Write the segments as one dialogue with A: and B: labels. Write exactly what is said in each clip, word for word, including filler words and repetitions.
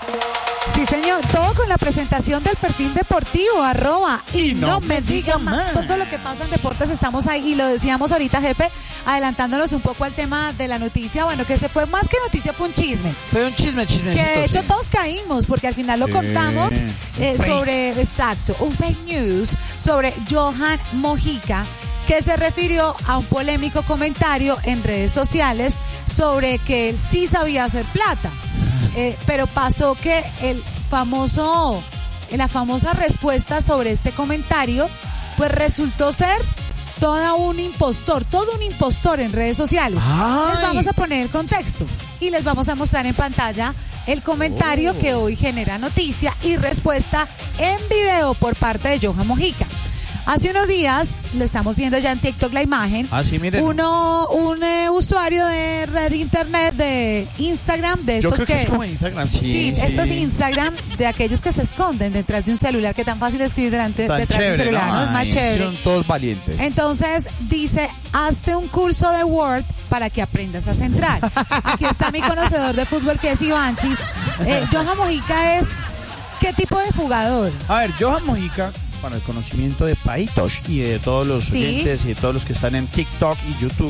A: Sí, señor, todo con la presentación del perfil deportivo, arroba, y, y no, no me digan más. Todo lo que pasa en deportes estamos ahí, y lo decíamos ahorita, jefe, adelantándonos un poco al tema de la noticia, bueno, que se fue más que noticia, fue un chisme.
B: Fue un chisme, chismecito.
A: Que de hecho
B: sí.
A: todos caímos, porque al final lo sí. contamos eh, sobre, exacto, un fake news sobre Johan Mojica, que se refirió a un polémico comentario en redes sociales sobre que él sí sabía hacer plata. Eh, pero pasó que el famoso, la famosa respuesta sobre este comentario, pues resultó ser todo un impostor, todo un impostor en redes sociales. Ay. Les vamos a poner el contexto y les vamos a mostrar en pantalla el comentario oh. que hoy genera noticia y respuesta en video por parte de Johan Mojica. Hace unos días, lo estamos viendo ya en TikTok la imagen,
B: ah, sí, miren.
A: Uno, un eh, usuario de red internet, de Instagram, de estos
B: Yo creo
A: que...
B: que es como Instagram, sí.
A: Sí,
B: sí.
A: esto es Instagram, de aquellos que se esconden detrás de un celular, que tan fácil es escribir delante,
B: tan
A: detrás
B: chévere,
A: de un celular, ¿no?
B: ¿no?
A: Es más
B: Ay,
A: chévere.
B: Son todos valientes.
A: Entonces, dice, hazte un curso de Word para que aprendas a centrar. Aquí está mi conocedor de fútbol, que es Ivanchis. Eh, Johan Mojica es, ¿qué tipo de jugador?
B: A ver, Johan Mojica, para el conocimiento de Paitos y de todos los ¿Sí? oyentes y de todos los que están en TikTok y YouTube,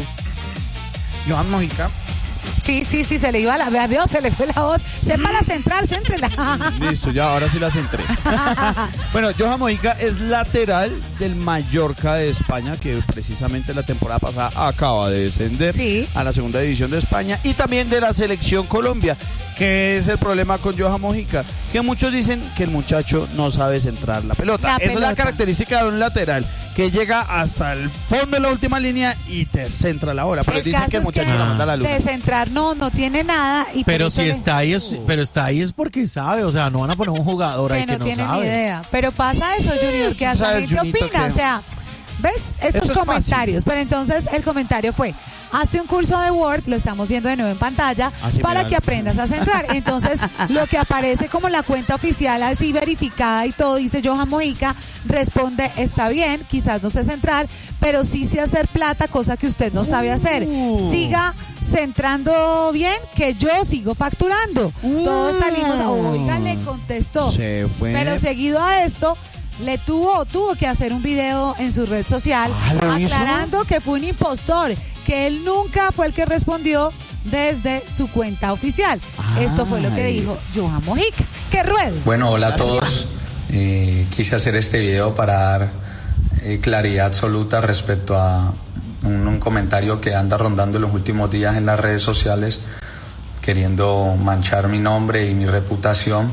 B: Johan Mojica.
A: Sí, sí, sí, se le iba la veo, se le fue la voz. Sepa la central, céntrela.
B: Listo, ya, ahora sí la centré. Bueno, Johan Mojica es lateral del Mallorca de España, que precisamente la temporada pasada acaba de descender
A: sí.
B: a la segunda división de España, y también de la selección Colombia. ¿Qué es el problema con Johan Mojica? Que muchos dicen que el muchacho no sabe centrar la pelota.
A: La
B: Esa
A: pelota.
B: es la característica de un lateral, que llega hasta el fondo de la última línea y te centra la bola. Pero
A: el
B: dicen que el muchacho
A: que
B: la manda a la luna.
A: De centrar no, no tiene nada. Y
C: pero si
A: le...
C: está ahí es, pero está ahí es porque sabe, o sea, no van a poner un jugador
A: que
C: ahí
A: no
C: que no
A: tiene
C: sabe.
A: ni idea. Pero pasa eso, Junior, que hasta la gente opina, que... o sea, ¿ves? Esos comentarios. Pero entonces el comentario fue: hazte un curso de Word, lo estamos viendo de nuevo en pantalla, así para mirando. Que aprendas a centrar. Entonces, lo que aparece como la cuenta oficial, así verificada y todo, dice Johan Mojica, responde, está bien, quizás no sé centrar, pero sí sé hacer plata, cosa que usted no sabe hacer. Uh. Siga centrando bien, que yo sigo facturando. Uh. Todos salimos, oiga, le contestó.
B: Se fue.
A: Pero seguido a esto, le tuvo, tuvo que hacer un video en su red social
B: ¿Ah,
A: aclarando
B: hizo?
A: que fue un impostor, que él nunca fue el que respondió desde su cuenta oficial. Ay. Esto fue lo que dijo Johan Mojica. ¡Que ruede!
D: Bueno, hola a todos. Eh, quise hacer este video para dar eh, claridad absoluta respecto a un, un comentario que anda rondando en los últimos días en las redes sociales, queriendo manchar mi nombre y mi reputación.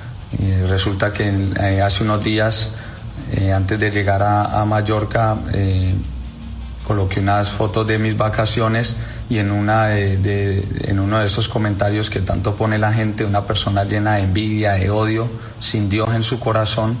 D: Y resulta que eh, hace unos días, eh, antes de llegar a, a Mallorca, eh, coloqué unas fotos de mis vacaciones, y en una de, de, en uno de esos comentarios que tanto pone la gente, una persona llena de envidia, de odio, sin Dios en su corazón,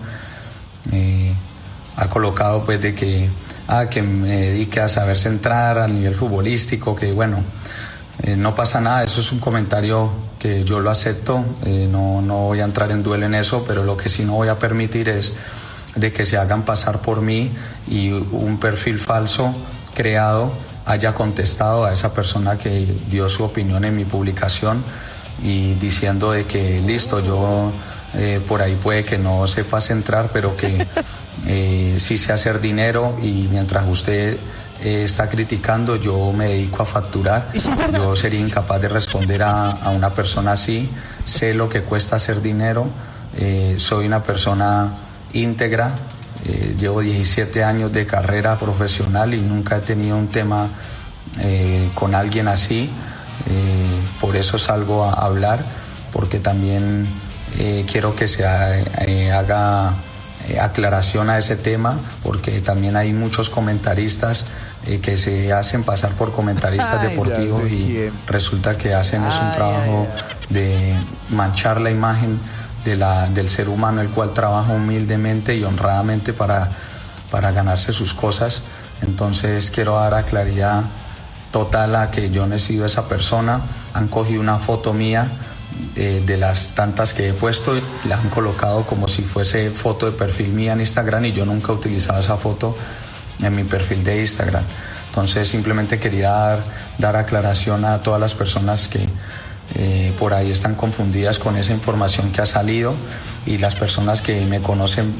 D: eh, ha colocado pues de que, ah, que me dedique a saber centrar a nivel futbolístico, que bueno, eh, no pasa nada, eso es un comentario que yo lo acepto, eh, no, no voy a entrar en duelo en eso, pero lo que sí no voy a permitir es de que se hagan pasar por mí y un perfil falso creado haya contestado a esa persona que dio su opinión en mi publicación, y diciendo de que listo, yo eh, por ahí puede que no sepa centrar, pero que eh, sí sé hacer dinero, y mientras usted eh, está criticando, yo me dedico a facturar. Yo sería incapaz de responder a, a una persona así. Sé lo que cuesta hacer dinero, eh, soy una persona íntegra. Eh, llevo diecisiete años de carrera profesional y nunca he tenido un tema eh, con alguien así. Eh, por eso salgo a hablar, porque también eh, quiero que se eh, haga eh, aclaración a ese tema, porque también hay muchos comentaristas eh, que se hacen pasar por comentaristas ay, deportivos y quién. Resulta que hacen ay, es un trabajo ay, ay. de manchar la imagen De la, del ser humano, el cual trabaja humildemente y honradamente para, para ganarse sus cosas. Entonces quiero dar a claridad total a que yo no he sido esa persona. Han cogido una foto mía eh, de las tantas que he puesto y la han colocado como si fuese foto de perfil mía en Instagram, y yo nunca he utilizado esa foto en mi perfil de Instagram. Entonces simplemente quería dar, dar aclaración a todas las personas que eh, por ahí están confundidas con esa información que ha salido, y las personas que me conocen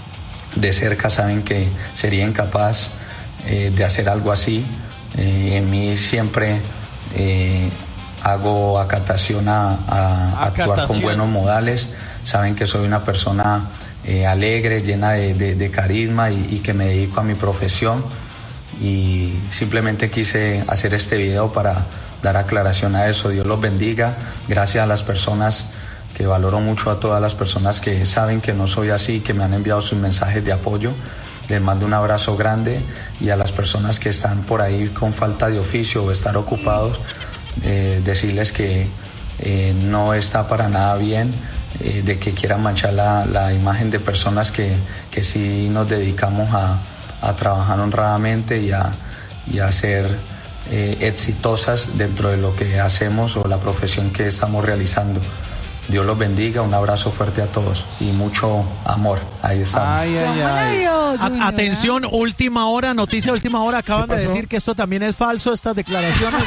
D: de cerca saben que sería incapaz eh, de hacer algo así. Eh, en mí siempre eh, hago acatación a, a
B: Acatación.
D: actuar con buenos modales. Saben que soy una persona eh, alegre, llena de, de, de carisma, y, y que me dedico a mi profesión, y simplemente quise hacer este video para dar aclaración a eso. Dios los bendiga. Gracias a las personas, que valoro mucho a todas las personas que saben que no soy así, que me han enviado sus mensajes de apoyo. Les mando un abrazo grande, y a las personas que están por ahí con falta de oficio o estar ocupados, eh, decirles que eh, no está para nada bien eh, de que quieran manchar la, la imagen de personas que, que sí nos dedicamos a, a trabajar honradamente y a, y a ser eh, exitosas dentro de lo que hacemos o la profesión que estamos realizando. Dios los bendiga, un abrazo fuerte a todos y mucho amor. Ahí estamos.
B: Ay, ay,
A: ¿Cómo la
B: ay.
A: vio,
C: A-
A: Junior,
C: atención, última hora, noticia de última hora. Acaban
B: ¿Qué
C: de
B: pasó?
C: decir que esto también es falso, estas declaraciones.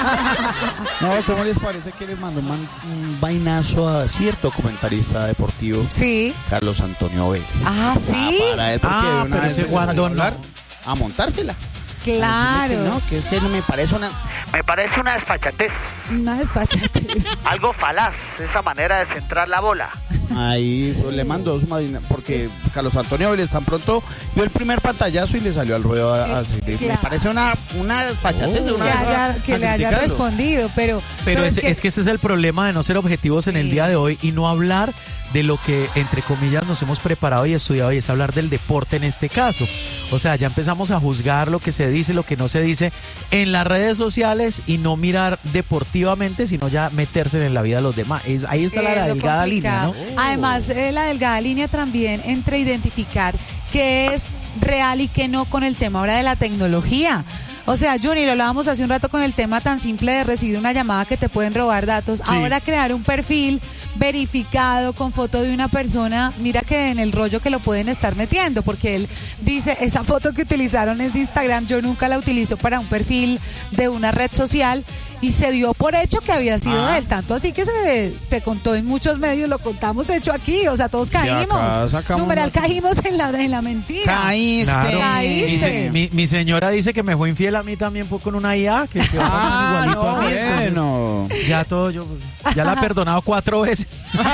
B: No, ¿cómo les parece que le mandó un, man- un vainazo a cierto comentarista deportivo,
A: Sí.
B: Carlos Antonio Vélez?
A: Ah, ¿sí?
B: Ah, para él, porque
C: Ah,
B: de una
C: pero
B: vez
C: ese
B: le salió a
C: guandón
B: hablar,
C: no.
B: a montársela.
A: Claro.
B: A decirle que no, que es que no me parece una...
E: Me parece una desfachatez,
A: Una despachatez.
E: algo falaz, esa manera de centrar la bola.
B: Ahí pues, le mandó su madrina, porque Carlos Antonio Vélez tan pronto vio el primer pantallazo y le salió al ruedo a, a- así,
A: Eh,
B: Me
A: claro.
B: parece una, una desfachatez de una
A: que,
B: vez a-
A: haya- que
B: a
A: le haya
B: criticarlo.
A: respondido, pero...
C: Pero es, es que ese es el problema de no ser objetivos en el
A: Sí.
C: día de hoy y no hablar de lo que, entre comillas, nos hemos preparado y estudiado, y es hablar del deporte en este caso. O sea, ya empezamos a juzgar lo que se dice, lo que no se dice en las redes sociales, y no mirar deportivamente, sino ya meterse en la vida de los demás. Es- ahí está
A: Es
C: la
A: lo
C: delgada línea,
A: complicado.
C: ¿no?
A: Además, eh, la delgada línea también entre identificar qué es real y qué no con el tema ahora de la tecnología. O sea, Juni, lo hablábamos hace un rato con el tema tan simple de recibir una llamada que te pueden robar datos.
C: Sí.
A: Ahora crear un perfil verificado con foto de una persona, mira que en el rollo que lo pueden estar metiendo, porque él dice, esa foto que utilizaron es de Instagram, yo nunca la utilizo para un perfil de una red social, y se dio por hecho que había sido
B: Ah.
A: él, tanto así que se, se contó en muchos medios, lo contamos de hecho aquí, o sea, todos
B: Sí, acá
A: caímos,
B: sacamos
A: numeral
B: nota.
A: caímos en la, en la mentira.
B: Caíste.
C: Claro.
A: Caíste.
C: Mi, se- mi- mi señora dice que me fue infiel a mí también, fue con una I A, que, que
B: Ah,
C: igualito
B: no,
C: a mí, entonces,
B: bueno.
C: ya todo, yo ya la he perdonado cuatro veces.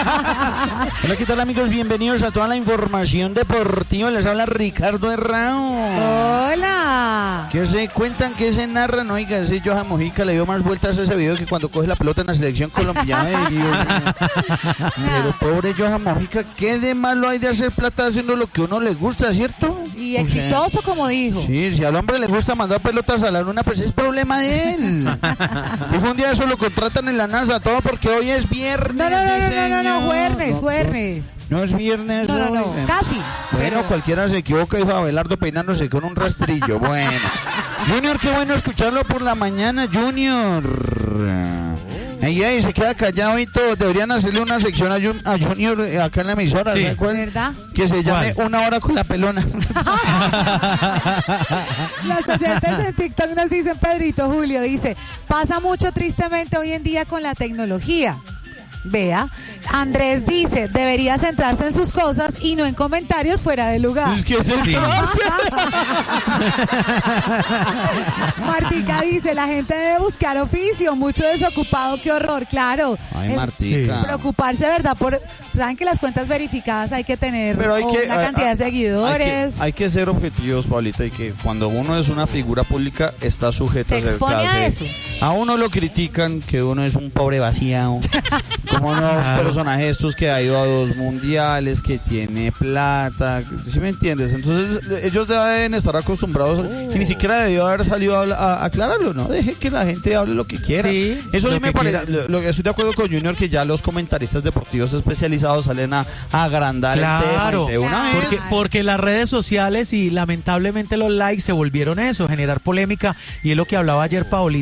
B: Hola, ¿qué tal, amigos? Bienvenidos a toda la información deportiva. Les habla Ricardo Herrao.
A: Hola.
B: ¿Qué se cuentan? ¿Qué se narran? Oiga, ese Johan Mojica le dio más vueltas a ese video que cuando coge la pelota en la selección colombiana. Ay, Dios mío. Pero pobre Johan Mojica, ¿qué de malo hay de hacer plata haciendo lo que a uno le gusta, cierto?
A: Y
B: O sea,
A: exitoso, como dijo.
B: Sí, si al hombre le gusta mandar pelotas a la luna, pues es problema de él. Dijo un día eso lo contratan en la NASA, todo porque hoy es viernes.
A: No, no, no,
B: sí,
A: no, no, no,
B: señor.
A: juernes,
B: No,
A: juernes.
B: No es viernes.
A: No, no,
B: hoy.
A: no, casi.
B: Bueno,
A: pero-
B: cualquiera se equivoca, dijo Abelardo peinándose con un rastrillo. Bueno. Junior, qué bueno escucharlo por la mañana, Junior. Ey, ey, se queda callado y todo. Deberían hacerle una sección a, Jun- a Junior eh, acá en la emisora.
C: Sí.
B: ¿sabe cuál?
A: ¿Verdad?
B: Que se llame
C: ¿Cuál?
B: Una Hora con la Pelona.
A: Los oyentes en TikTok nos dicen, Pedrito Julio dice, pasa mucho tristemente hoy en día con la tecnología. Vea, Andrés dice, debería centrarse en sus cosas y no en comentarios fuera de lugar.
B: Es que es el
C: Sí.
A: Martica dice, la gente debe buscar oficio, mucho desocupado, qué horror, claro.
B: Ay,
A: El-
B: Martica.
A: Preocuparse, ¿verdad? Por, saben que las cuentas verificadas hay que tener
B: Pero hay
A: o
B: que,
A: una
B: a-
A: cantidad de
B: a-
A: seguidores.
B: Hay que, hay que ser objetivos, Paulita, y que cuando uno es una figura pública está sujeto
A: Se
B: a ser
A: expone a
B: clase.
A: eso.
B: A uno lo critican que uno es un pobre vaciado. Como no,
C: Claro.
B: personaje estos que ha ido a dos mundiales, que tiene plata, ¿sí me entiendes? Entonces ellos deben estar acostumbrados y ni siquiera debió haber salido a, habla- a aclararlo, ¿no? Deje que la gente hable lo que quiera.
C: Sí,
B: Eso
C: lo
B: sí me
C: que
B: parece,
C: quiera.
B: lo, lo que estoy de acuerdo con Junior, que ya los comentaristas deportivos especializados salen a, a agrandar el
C: Claro,
B: tema y de una
A: Claro.
B: vez.
C: porque, porque las redes sociales y lamentablemente los likes se volvieron eso, generar polémica, y es lo que hablaba ayer Paolita también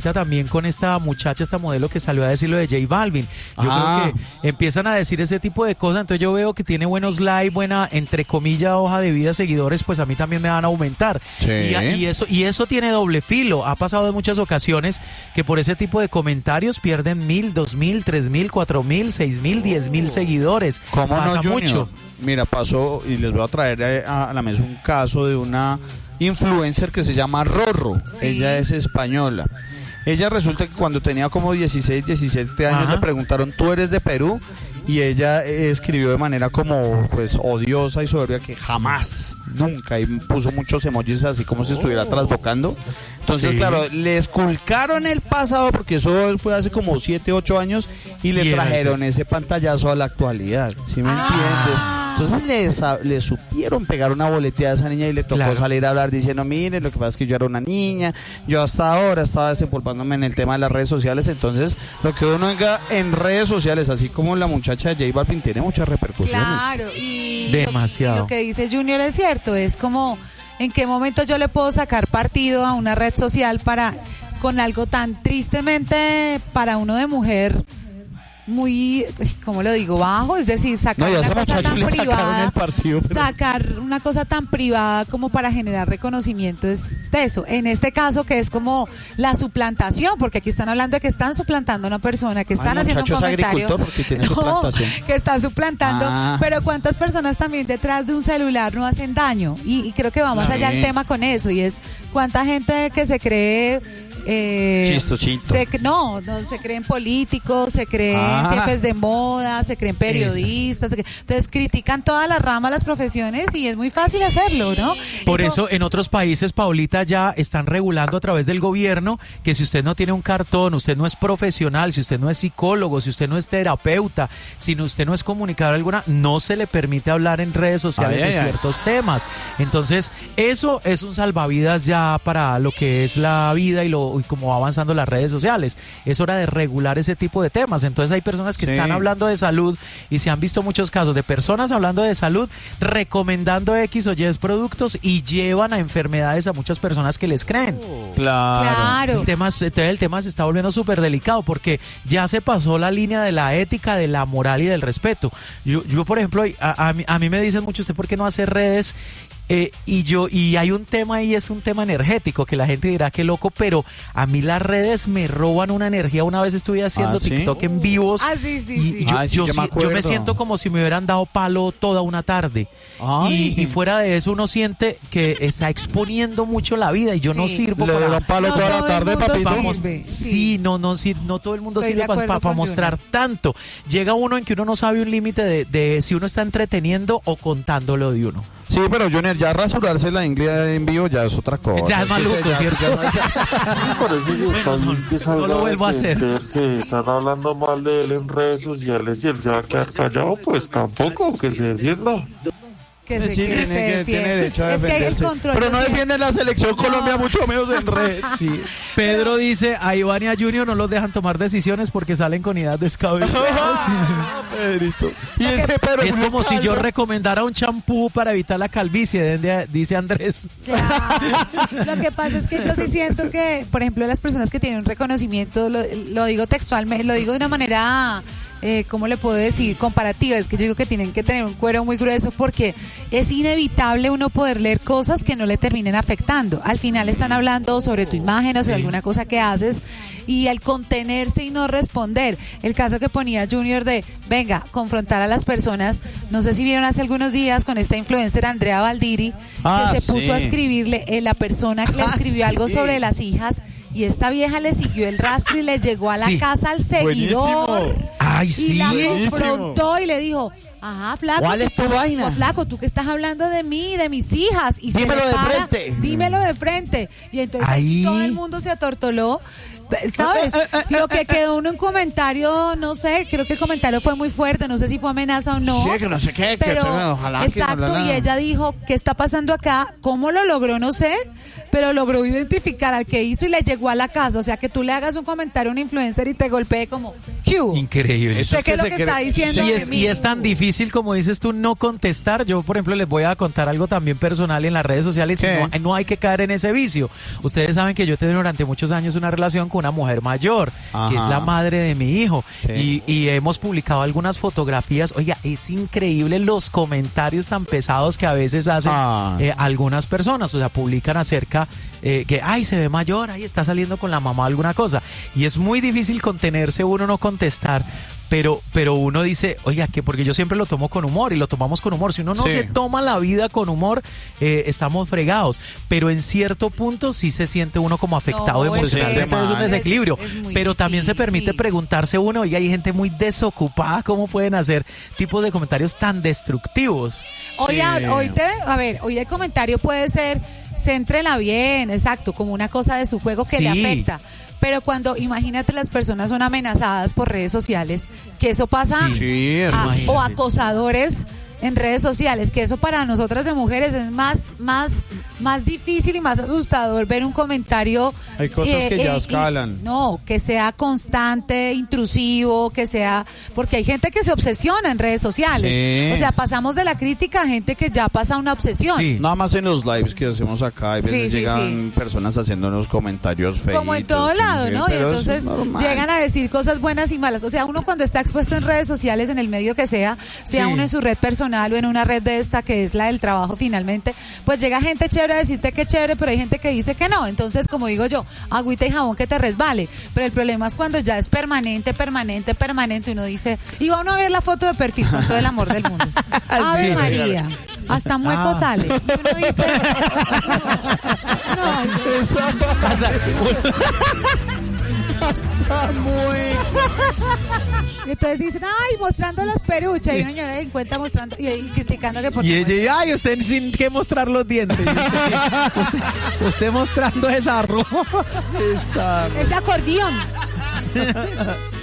C: también con esta muchacha, esta modelo que salió a decir lo de J Balvin. Yo
B: Ah.
C: creo que empiezan a decir ese tipo de cosas, entonces yo veo que tiene buenos likes, buena, entre comillas, hoja de vida, seguidores, pues a mí también me van a aumentar.
B: Sí.
C: Y, y eso y eso tiene doble filo. Ha pasado en muchas ocasiones que por ese tipo de comentarios pierden mil, dos mil, tres mil, cuatro mil, seis mil, diez mil seguidores.
B: ¿Cómo
C: Pasa
B: no, Junior?
C: mucho.
B: Mira, pasó, y les voy a traer a, a la mesa un caso de una influencer que se llama Rorro.
A: Sí.
B: Ella es española. Ella resulta que cuando tenía como dieciséis, diecisiete años
C: Ajá.
B: le preguntaron, ¿tú eres de Perú? Y ella eh, escribió de manera como pues odiosa y soberbia que jamás, nunca, y puso muchos emojis así como si estuviera trasbocando. Entonces,
C: Sí.
B: claro, le esculcaron el pasado porque eso fue hace como siete, ocho años y le
C: Y era-
B: trajeron ese pantallazo a la actualidad, ¿sí me
A: Ah.
B: entiendes? Entonces le, sa- le supieron pegar una boleteada a esa niña y le tocó
C: Claro.
B: salir a hablar diciendo, mire, lo que pasa es que yo era una niña, yo hasta ahora estaba desempolvándome en el tema de las redes sociales, entonces lo que uno haga en redes sociales, así como la muchacha de J Balvin, tiene muchas repercusiones.
A: Claro, y
C: Demasiado.
A: Lo, y lo que dice Junior es cierto, es como en qué momento yo le puedo sacar partido a una red social para con algo tan tristemente para uno de mujer muy, ¿cómo lo digo? Bajo, es decir, sacar
B: No, y a
A: una
B: ese
A: cosa
B: muchacho
A: tan
B: le sacaron
A: privada,
B: el partido, pero-
A: sacar una cosa tan privada como para generar reconocimiento es eso. En este caso que es como la suplantación, porque aquí están hablando de que están suplantando a una persona, que están
B: Ay,
A: haciendo un
B: muchacho, es
A: comentario.
B: agricultor porque tiene suplantación.
A: que están suplantando,
B: Ah.
A: pero cuántas personas también detrás de un celular no hacen daño. Y, y creo que va más
B: Sí.
A: allá el tema con eso, y es cuánta gente que se cree eh,
B: Chistosito.
A: se cre- no, no se creen políticos, se creen
B: Ah.
A: jefes de moda, se creen periodistas, se creen- entonces critican todas las ramas, las profesiones, y es muy fácil hacerlo, ¿no?
C: Por eso en otros países, Paulita, ya están regulando a través del gobierno que si usted no tiene un cartón, usted no es profesional, si usted no es psicólogo, si usted no es terapeuta, si usted no es comunicador alguna, no se le permite hablar en redes sociales
B: Ay, ay,
C: de
B: ay.
C: ciertos temas. Entonces, eso es un salvavidas ya para lo que es la vida y lo y cómo va avanzando las redes sociales. Es hora de regular ese tipo de temas. Entonces hay personas que
B: Sí.
C: están hablando de salud y se han visto muchos casos de personas hablando de salud, recomendando X o Y productos y llevan a enfermedades a muchas personas que les creen.
B: Claro.
A: Claro.
C: El tema, se- el tema se está volviendo súper delicado porque ya se pasó la línea de la ética, de la moral y del respeto. Yo, yo por ejemplo, a, a, mí, a mí me dicen mucho, ¿usted por qué no hace redes? Eh, y yo y hay un tema ahí, es un tema energético, que la gente dirá que loco, pero a mí las redes me roban una energía. Una vez estuve haciendo
B: ¿Ah, sí?
C: TikTok en vivos
A: Ah, sí, sí,
C: y
A: sí.
C: yo,
B: Ay, sí,
C: yo
B: yo me
C: si- yo me
B: acuerdo.
C: siento como si me hubieran dado palo toda una tarde.
B: Ay.
C: Y, y fuera de eso uno siente que está exponiendo mucho la vida y yo no
A: Sí.
C: sirvo
B: Le
C: para...
B: dieron palo
A: No
B: toda
A: todo
B: la
A: el
B: tarde,
A: mundo
B: papito.
A: sirve.
C: Vamos,
A: Sí.
C: sí, no, no, sí, no todo el mundo
A: Estoy de
C: sirve para
A: acuerdo con
C: mostrar
A: Junior.
C: tanto. Llega uno en que uno no sabe un límite de, de si uno está entreteniendo o contando lo de uno.
B: Sí, pero Junior, ya rasurarse la ingle en vivo ya es otra cosa.
C: Ya es
B: que
C: maluco,
B: usted ya-
C: ¿cierto?
B: ya- ya-
F: Me parece que está bien que salga
C: no lo vuelvo a
F: a
C: hacer.
F: defenderse. Están hablando mal de él en redes sociales y él se va a quedar callado, pues tampoco, que se defienda.
A: Que se,
B: Sí,
A: que
B: tiene,
A: se
B: que,
A: defiende.
B: tiene derecho a
A: Es que el
B: defenderse.
A: control
B: Pero no
A: social-
B: defienden la selección Colombia, mucho menos en red.
C: Sí. Pedro dice, a Iván y a Junior no los dejan tomar decisiones porque salen con ideas descabelladas.
B: Pedrito. Y este Pedro
C: Es
B: muy
C: como si yo
B: calvo.
C: recomendara un champú para evitar la calvicie, de- dice Andrés.
A: Claro. Lo que pasa es que yo sí siento que, por ejemplo, las personas que tienen un reconocimiento, lo, lo digo textualmente, lo digo de una manera, eh, ¿cómo le puedo decir? Comparativa. Es que yo digo que tienen que tener un cuero muy grueso porque es inevitable uno poder leer cosas que no le terminen afectando. Al final están hablando sobre tu imagen o sobre
C: Sí.
A: alguna cosa que haces, y al contenerse y no responder. El caso que ponía Junior de, venga, confrontar a las personas. No sé si vieron hace algunos días con esta influencer Andrea Valdiri,
B: Ah,
A: que se puso a
B: sí.
A: escribirle, eh, la persona que le
B: Ah,
A: escribió
B: sí.
A: algo sobre las hijas, y esta vieja le siguió el rastro y le llegó a la
C: Sí.
A: casa al seguidor.
B: Buenísimo.
C: Ay,
A: Y
C: sí.
A: la
B: buenísimo.
A: confrontó y le dijo, ajá, flaco.
B: ¿Cuál es tu
A: tú-
B: vaina?
A: pues, flaco, tú que estás hablando de mí, de mis hijas. Y se
B: Dímelo
A: le
B: de
A: para,
B: frente.
A: Dímelo de frente. Y entonces ahí sí
C: Ahí.
A: todo el mundo se atortoló. ¿Sabes? Lo que quedó en un comentario, no sé, creo que el comentario fue muy fuerte, no sé si fue amenaza o no.
B: Sí, que no sé qué, que
A: pero
B: ojalá que no
A: exacto,
B: la-
A: y ella dijo, ¿qué está pasando acá? ¿Cómo lo logró? No sé, pero logró identificar al que hizo y le llegó a la casa. O sea, que tú le hagas un comentario a un influencer y te golpee como, ¿qué hubo?
C: Increíble.
A: Sé que es lo que está diciendo.
C: Sí, es, y es tan difícil, como dices tú, no contestar. Yo, por ejemplo, les voy a contar algo también personal en las redes sociales. Y no, no hay que caer en ese vicio. Ustedes saben que yo he tenido durante muchos años una relación con una mujer mayor, Ajá. que es la madre de mi hijo. Sí. Y, y hemos publicado algunas fotografías. Oiga, es increíble los comentarios tan pesados que a veces hacen ah. eh, algunas personas. O sea, publican acerca eh, que, ay, se ve mayor, ahí está saliendo con la mamá, alguna cosa. Y es muy difícil contenerse, uno no contestar. Pero, pero uno dice, oiga, que porque yo siempre lo tomo con humor y lo tomamos con humor. Si uno no sí. se toma la vida con humor, eh, estamos fregados. Pero en cierto punto sí se siente uno como afectado no, emocionalmente, es, es un desequilibrio. Es, es pero también difícil. Se permite preguntarse uno, oiga, hay gente muy desocupada, ¿cómo pueden hacer tipos de comentarios tan destructivos?
A: Oye, sí. hoy te, a ver, hoy el comentario puede ser, céntrela bien, exacto, como una cosa de su juego que sí. le afecta. Pero cuando, imagínate, las personas son amenazadas por redes sociales, que eso pasa,
B: sí, sí,
A: a, o acosadores en redes sociales, que eso para nosotras de mujeres es más, más, más difícil y más asustador ver un comentario.
B: Hay cosas eh, que ya eh, escalan.
A: Y, no, que sea constante, intrusivo, que sea, porque hay gente que se obsesiona en redes sociales. Sí. O sea, pasamos de la crítica a gente que ya pasa una obsesión. Sí.
B: Nada más en los lives que hacemos acá, hay veces sí, llegan sí, sí. personas haciéndonos comentarios feitos.
A: Como en todo lado, ¿no? Y entonces llegan a decir cosas buenas y malas. O sea, uno cuando está expuesto en redes sociales, en el medio que sea, sea sí. uno en su red personal o en una red de esta que es la del trabajo finalmente, pues llega gente chévere a decirte que chévere, pero hay gente que dice que no. Entonces, como digo yo, agüita y jabón que te resbale. Pero el problema es cuando ya es permanente, permanente, permanente. Uno dice, y va uno a ver la foto de perfil con todo el amor del mundo. Ave sí, María, hasta mueco ah. sale. Y uno dice, no, eso
B: está muy.
A: Y entonces dicen, ay, mostrando las peruchas. Y uno ya de cuenta mostrando y, y criticando que por
C: y ella, ay, usted sin que mostrar los dientes. Usted, usted, usted mostrando esa ropa.
A: Ese acordeón.